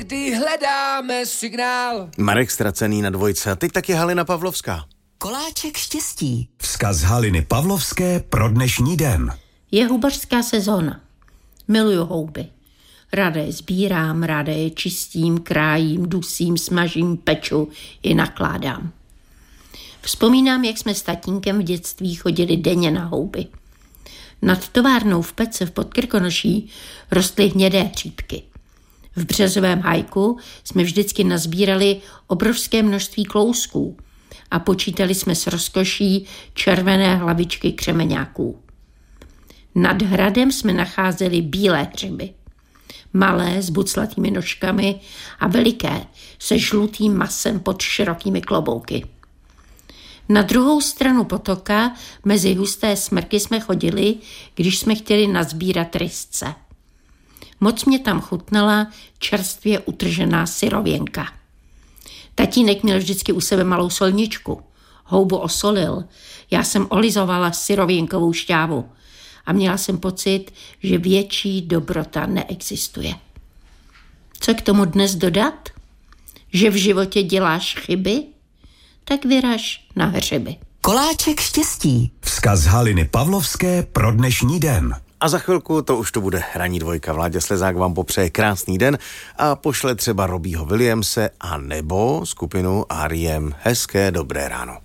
kdy hledáme signál. Marek Ztracený na Dvojce a teď taky Halina Pavlovská. Koláček štěstí. Vzkaz Haliny Pavlovské pro dnešní den. Je hubařská sezóna. Miluju houby. Ráda je sbírám, ráda je čistím, krájím, dusím, smažím, peču i nakládám. Vzpomínám, jak jsme s tatínkem v dětství chodili denně na houby. Nad továrnou v Pece v Podkrkonoší rostly hnědé hříbky. V březovém hajku jsme vždycky nazbírali obrovské množství klousků a počítali jsme s rozkoší červené hlavičky křemeňáků. Nad hradem jsme nacházeli bílé hřiby. Malé s buclatými nožkami a veliké se žlutým masem pod širokými klobouky. Na druhou stranu potoka mezi husté smrky jsme chodili, když jsme chtěli nazbírat rysce. Moc mě tam chutnala čerstvě utržená syrověnka. Tatínek měl vždycky u sebe malou solničku. Houbu osolil. Já jsem olizovala syrověnkovou šťávu a měla jsem pocit, že větší dobrota neexistuje. Co k tomu dnes dodat? Že v životě děláš chyby? Tak vyraž na hřeby. Koláček štěstí. Vzkaz Haliny Pavlovské pro dnešní den. A za chvilku to už to bude Ranní dvojka. Vláďa Slezák vám popřeje krásný den a pošle třeba Robbieho Williamse a nebo skupinu R.E.M. hezké dobré ráno.